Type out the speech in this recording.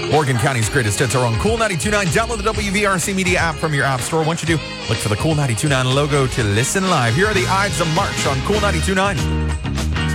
Morgan County's greatest hits are on Cool 92.9. Download the WVRC Media app from your app store. Once you do, look for the Cool 92.9 logo to listen live. Here are the Ides of March on Cool 92.9.